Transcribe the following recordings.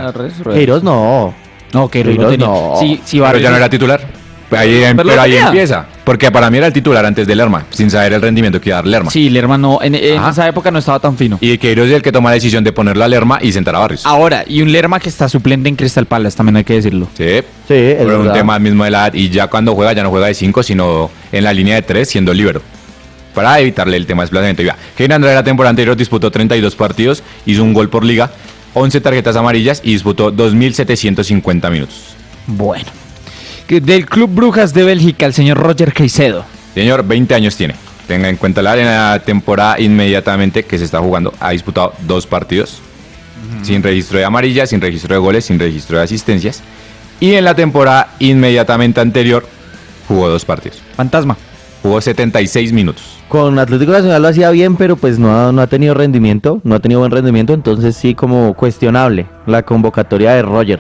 Lerma. Queiroz no. No, Queiroz no tenía. no. Sí, Pero ya no era titular. Pero ahí empieza. Porque para mí era el titular antes de Lerma, sin saber el rendimiento que iba a dar Lerma. Sí, Lerma no, en esa época no estaba tan fino. Y Queiroz es el que toma la decisión de ponerlo a Lerma y sentar a Barrios. Ahora, y un Lerma que está suplente en Crystal Palace, también hay que decirlo. Sí, es por un verdad. tema mismo de la edad. Y ya cuando juega, ya no juega de 5, sino en la línea de 3, siendo líbero. Para evitarle el tema de desplazamiento. Kevin Andrade la temporada anterior disputó 32 partidos, hizo un gol por liga, 11 tarjetas amarillas y disputó 2.750 minutos. Bueno. Del Club Brujas de Bélgica, el señor Roger Caicedo. Señor, 20 años tiene. Tenga en cuenta la temporada inmediatamente que se está jugando. Ha disputado 2 partidos. Sin registro de amarillas, sin registro de goles, sin registro de asistencias. Y en la temporada inmediatamente anterior jugó 2 partidos. Fantasma. Jugó 76 minutos. Con Atlético Nacional lo hacía bien, pero pues no ha tenido rendimiento, no ha tenido buen rendimiento, entonces sí como cuestionable la convocatoria de Roger.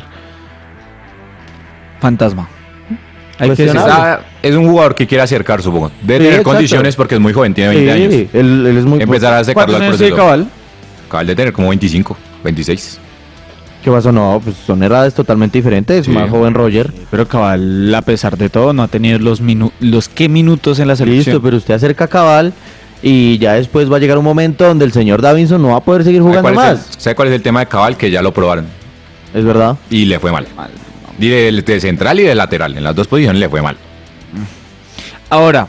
Fantasma. Hay que Es un jugador que quiere acercar, supongo. Debe tener exacto. condiciones porque es muy joven, tiene 20 años. Él es muy... Empezar a acercarlo ¿Cuántos al años tiene proceso. Cabal? Cabal de tener como 25, 26. ¿Qué pasó? No, pues son edades totalmente diferentes, Sí. más joven Roger. Pero Cabal, a pesar de todo, no ha tenido los minutos en la selección. Listo, pero usted acerca a Cabal y ya después va a llegar un momento donde el señor Davinson no va a poder seguir jugando más. ¿Sabe cuál es el tema de Cabal? Que ya lo probaron Es verdad. y le fue mal. Y de central y de lateral, en las 2 posiciones le fue mal. Ahora,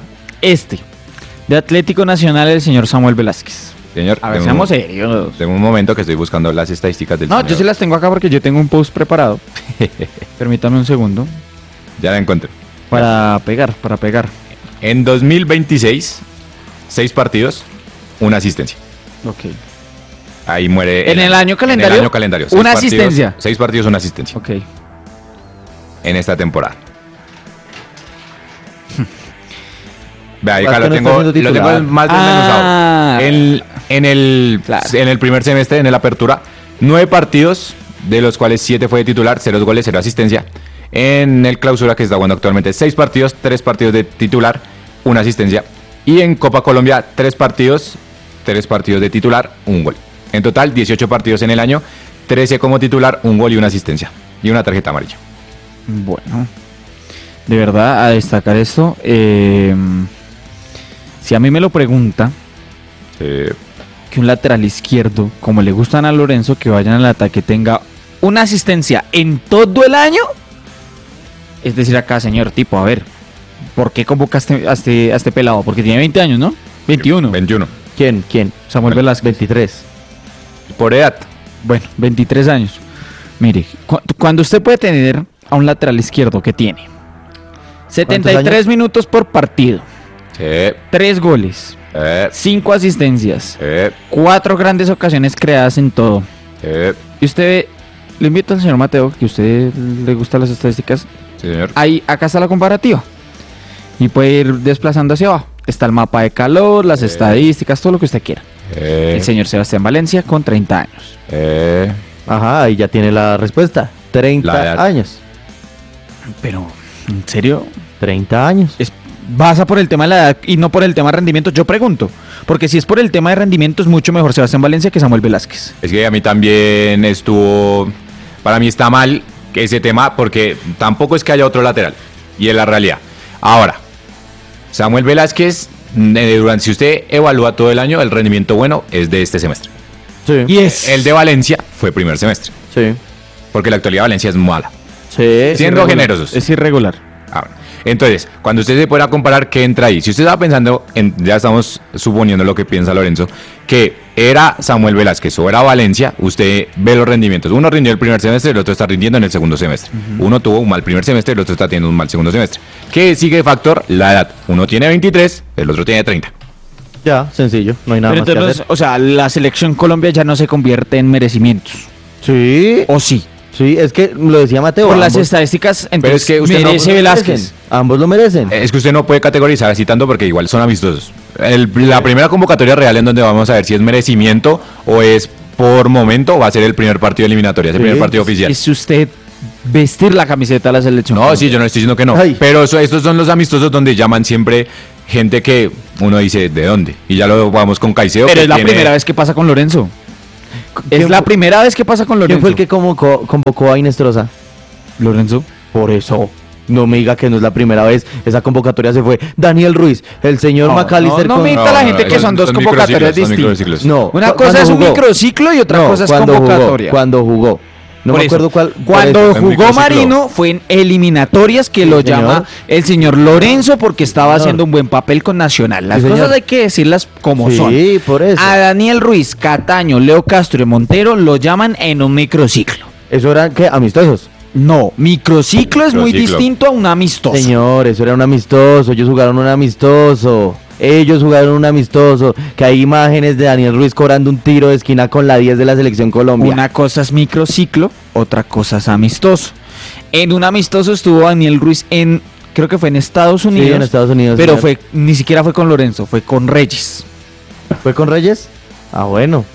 de Atlético Nacional, el señor Samuel Velázquez. Señor, A ver, seamos serios. Tengo un momento que estoy buscando las estadísticas del No, señor. yo sí las tengo acá porque yo tengo un post preparado. Permítame un segundo. Ya la encontré. Para pegar. En 2026, 6 partidos, 1 asistencia. Ok. Ahí muere. ¿En el año calendario? En el año calendario. Una asistencia. 6 partidos, 1 asistencia. Ok. En esta temporada. Vea, ahí Es acá que lo no está tengo, siendo lo tengo titular. más desmenuzado. Ah. En el primer semestre, en la apertura, 9 partidos, de los cuales 7 fue de titular, 0 goles, 0 asistencia. En el clausura que se está jugando actualmente, 6 partidos, 3 partidos de titular, 1 asistencia. Y en Copa Colombia, 3 partidos de titular, 1 gol. En total, 18 partidos en el año, 13 como titular, 1 gol y 1 asistencia. Y una tarjeta amarilla. Bueno. De verdad, a destacar esto. Si a mí me lo pregunta, que un lateral izquierdo, como le gustan a Lorenzo, que vayan al ataque, tenga una asistencia en todo el año. Es decir, acá, señor, tipo, a ver, ¿por qué convocaste a este pelado? Porque tiene 20 años, ¿no? 21. 21. ¿Quién? Samuel Velázquez. 23. Por edad. Bueno, 23 años. Mire, cuando usted puede tener a un lateral izquierdo que tiene 73 minutos por partido, 3 goles, 5 asistencias, 4 grandes ocasiones creadas en todo. Y usted, le invito al señor Mateo, que a usted le gustan las estadísticas. Sí, señor. Acá está la comparativa. Y puede ir desplazando hacia abajo. Está el mapa de calor, las estadísticas, todo lo que usted quiera. El señor Sebastián Valencia con 30 años. Ajá, ahí ya tiene la respuesta. 30 años. Pero, ¿en serio? 30 años. ¿Basa por el tema de la edad y no por el tema de rendimiento? Yo pregunto. Porque si es por el tema de rendimiento, es mucho mejor Sebastián Valencia que Samuel Velázquez. Es que a mí también estuvo... Para mí está mal ese tema porque tampoco es que haya otro lateral. Y es la realidad. Ahora, Samuel Velázquez, si usted evalúa todo el año, el rendimiento bueno es de este semestre. Sí. Y es... El de Valencia fue primer semestre. Sí. Porque la actualidad de Valencia es mala. Sí. Siendo generosos. Es irregular. Ahora, entonces, cuando usted se pueda comparar, ¿qué entra ahí? Si usted estaba pensando, ya estamos suponiendo lo que piensa Lorenzo, que era Samuel Velázquez o era Valencia, usted ve los rendimientos. Uno rindió el primer semestre, el otro está rindiendo en el segundo semestre. Uno tuvo un mal primer semestre, el otro está teniendo un mal segundo semestre. ¿Qué sigue de factor? La edad. Uno tiene 23, el otro tiene 30. Ya, sencillo, no hay nada Pero más que entonces, hacer. o sea, la selección Colombia ya no se convierte en merecimientos. Sí. ¿O sí? Sí, es que lo decía Mateo. Por las ambos- estadísticas, entonces Pero es que usted no- merece Velázquez. Ambos lo merecen. Es que usted no puede categorizar así tanto porque igual son amistosos. La primera convocatoria real en donde vamos a ver si es merecimiento o es por momento va a ser el primer partido eliminatorio, es el Sí. primer partido oficial. Es usted vestir la camiseta de la selección. No, sí, yo no estoy diciendo que no. Ay. Pero estos son los amistosos donde llaman siempre gente que uno dice, ¿de dónde? Y ya lo vamos con Caicedo. Pero que es la tiene- primera vez que pasa con Lorenzo. Es la primera vez que pasa con Lorenzo. ¿Quién fue el que convocó a Inestrosa? Lorenzo. Por eso, no me diga que no es la primera vez. Esa convocatoria se fue Daniel Ruiz, el señor McAllister. No minta la gente que son dos convocatorias distintas. No, una cosa es un microciclo y otra cosa es convocatoria. Cuando jugó. No me acuerdo cuál. Cuando jugó Marino fue en eliminatorias que lo llama el señor Lorenzo porque estaba haciendo un buen papel con Nacional. Las cosas hay que decirlas como son. Sí, por eso. A Daniel Ruiz, Cataño, Leo Castro y Montero lo llaman en un microciclo. ¿Eso eran qué? ¿Amistosos? No, microciclo es muy distinto a un amistoso. Señor, eso era un amistoso. Ellos jugaron un amistoso. Que hay imágenes de Daniel Ruiz cobrando un tiro de esquina con la 10 de la Selección Colombia. Una cosa es microciclo, otra cosa es amistoso. En un amistoso estuvo Daniel Ruiz creo que fue en Estados Unidos. Sí, en Estados Unidos. Pero ni siquiera fue con Lorenzo, fue con Reyes. ¿Fue con Reyes? Ah, bueno.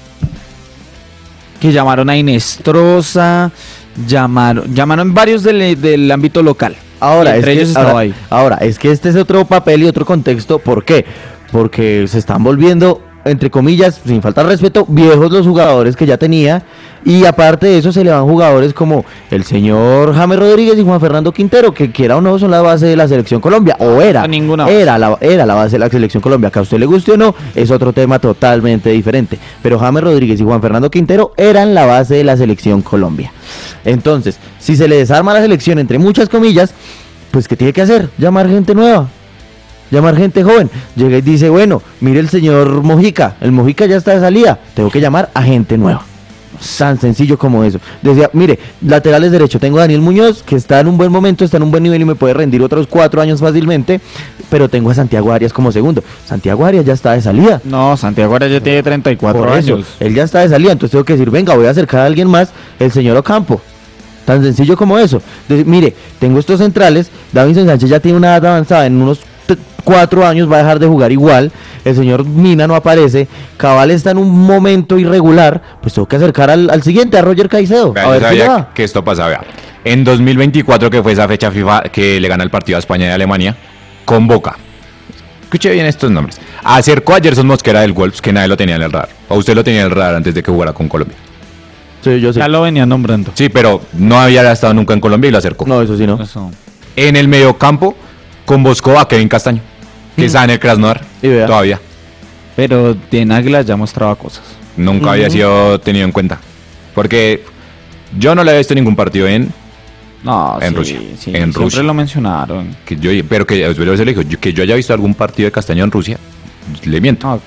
Que llamaron a Inestrosa, llamaron varios del ámbito local. Ahora, ahora, es que este es otro papel y otro contexto. ¿Por qué? Porque se están volviendo, entre comillas, sin faltar respeto, viejos los jugadores que ya tenía. Y aparte de eso se le van jugadores como el señor James Rodríguez y Juan Fernando Quintero, que quiera o no son la base de la Selección Colombia. O era la base de la Selección Colombia. Que a usted le guste o no, es otro tema totalmente diferente. Pero James Rodríguez y Juan Fernando Quintero eran la base de la Selección Colombia. Entonces, si se le desarma la selección, entre muchas comillas, pues ¿qué tiene que hacer? Llamar gente nueva, llamar gente joven. Llega y dice, bueno, mire el señor Mojica, el Mojica ya está de salida, tengo que llamar a gente nueva. Tan sencillo como eso. Decía, mire, laterales derecho, tengo a Daniel Muñoz, que está en un buen momento, está en un buen nivel y me puede rendir otros 4 años fácilmente, pero tengo a Santiago Arias como segundo. Santiago Arias ya está de salida. No, Santiago Arias ya tiene 34 años. Él ya está de salida, entonces tengo que decir, venga, voy a acercar a alguien más, el señor Ocampo. Tan sencillo como eso. Entonces, mire, tengo estos centrales, Davinson Sánchez ya tiene una edad avanzada, en unos 4 años va a dejar de jugar igual, el señor Mina no aparece, Cabal está en un momento irregular, pues tengo que acercar al siguiente, a Roger Caicedo. Vea, a ver, sabía que esto pasa, vea. En 2024, que fue esa fecha FIFA que le gana el partido a España y Alemania, convoca, escuche bien estos nombres, acercó a Gerson Mosquera del Wolves, que nadie lo tenía en el radar, o usted lo tenía en el radar antes de que jugara con Colombia. Sí, yo sé. Ya lo venía nombrando. Sí, pero no había estado nunca en Colombia y lo acercó. No, eso sí no. Eso. En el mediocampo convocó a Kevin Castaño, que está en el Krasnodar todavía. Pero en Águilas ya mostraba cosas. Nunca había sido tenido en cuenta. Porque yo no le había visto ningún partido en Rusia. Sí, en Rusia. Siempre lo mencionaron. Pero que después se le dijo, que yo haya visto algún partido de Castaño en Rusia, le miento. No.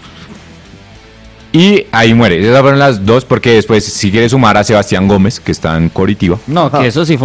Y ahí muere. Esas fueron las dos, porque después si quiere sumar a Sebastián Gómez, que está en Coritiba. No, que eso sí fue